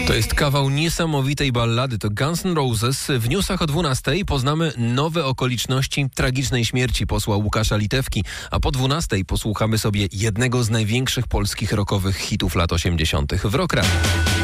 To jest kawał niesamowitej ballady. To Guns N' Roses. W newsach o 12:00 poznamy nowe okoliczności tragicznej śmierci posła Łukasza Litewki, a po 12:00 posłuchamy sobie jednego z największych polskich rockowych hitów lat 80. w Rock Radio.